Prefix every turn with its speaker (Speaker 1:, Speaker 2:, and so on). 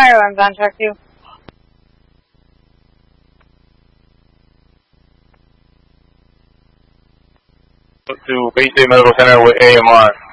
Speaker 1: fire alarms on truck 2.
Speaker 2: To Bay State Medical Center with AMR.